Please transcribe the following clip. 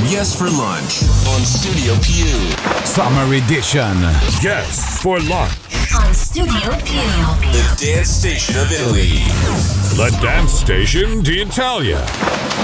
Yes for Lunch on Studio Q. Summer Edition. Yes for Lunch. On Studio Q. The dance station of Italy. The dance station d'Italia.